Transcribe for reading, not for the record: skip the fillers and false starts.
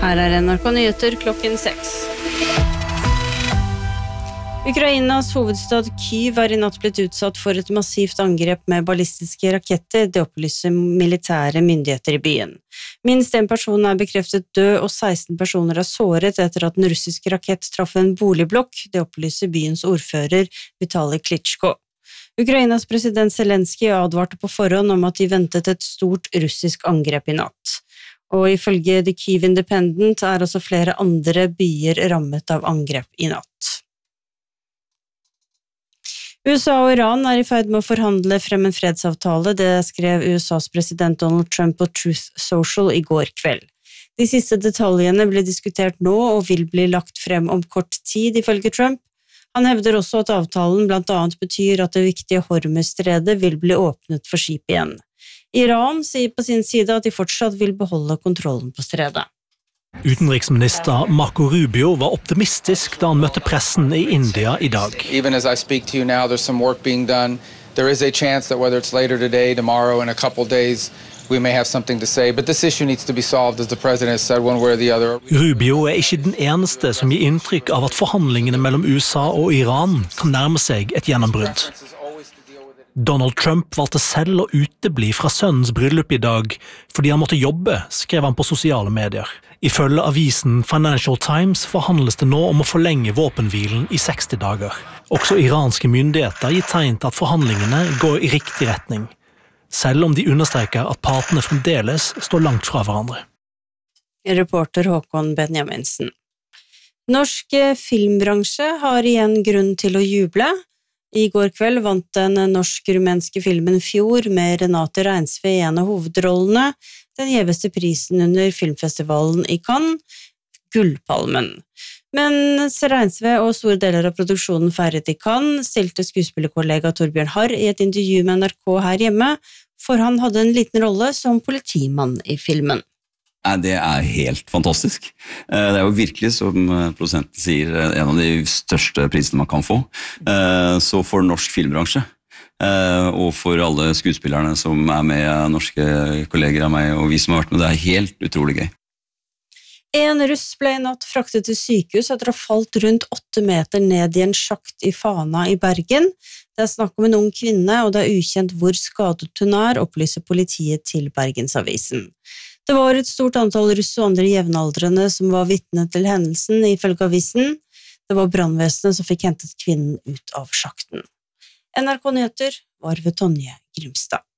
Her NRK Nyheter klokken 6. Ukrainas hovedstad Kyiv I natt blitt utsatt for et massivt angrep med ballistiske raketter, det opplyser militære myndigheter I byen. Minst en person bekreftet død, og 16 personer såret etter at en russisk rakett traff en boligblokk, det opplyser byens ordfører Vitali Klitschko. Ukrainas president Zelensky advarte på forhånd om at de ventet et stort russisk angrep I natt. Og ifølge The Kyiv Independent også flere andre byer rammet av angrep I natt. USA og Iran I ferd med å forhandle frem en fredsavtale, det skrev USAs president Donald Trump på Truth Social I går kveld. De siste detaljene ble diskutert nå og vil bli lagt frem om kort tid, ifølge Trump. Han hevder også at avtalen blant annet betyr at det viktige Hormuzstredet vil bli åpnet for skip igjen. Iran sier på sin side at de fortsatt vil beholde kontrollen på stredet. Utenriksminister Marco Rubio var optimistisk da han møtte pressen I India I dag. Even as I speak to you now, there's some work being done. There is a chance that whether it's later today, tomorrow, in a couple days, we may have something to say. But this issue needs to be solved, as the president has said, one way or the other. Rubio ikke den eneste som gir inntrykk av at forhandlingene mellom USA og Iran kan nærme seg et gjennombrudd. Donald Trump valgte selv å utebli fra sønnens bryllup I dag fordi han måtte jobbe, skrev han på sosiale medier. Ifølge avisen Financial Times forhandles det nå om å forlenge våpenhvilen I 60 dager. Også iranske myndigheter gir tegn til at forhandlingene går I riktig retning, selv om de understreker at partene fremdeles står langt fra hverandre. Reporter Håkon Benjaminsen. Norsk filmbransje har igjen grunn til å juble. I går kveld vant den norsk-rumenske filmen Fjord med Renate Reinsve I en av hovedrollene, den gjeveste prisen under filmfestivalen I Cannes, Gullpalmen. Mens Reinsve og store deler av produksjonen feiret I Cannes, stilte skuespillerkollega Torbjørn Harr I et intervju med NRK her hjemme, for han hadde en liten rolle som politimann I filmen. Det helt fantastisk. Det jo virkelig, som produsenten sier, en av de største prisene man kan få. Så for norsk filmbransje, og for alle skuespillerne som med, norske kolleger av meg, og vi som har vært med, det helt utrolig gøy. En russ ble I natt fraktet til sykehus etter å ha falt rundt 8 meter ned I en sjakt I Fana I Bergen. Det snakk om en ung kvinne, og det ukjent hvor skadet hun opplyser politiet til Bergensavisen. Det var et stort antall russ og andre jevnaldrende som var vitne til hendelsen ifølge avisen. Det var brannvesenet som fikk hentet kvinnen ut av sjakten. NRK Nyheter var ved Tonje Grimstad.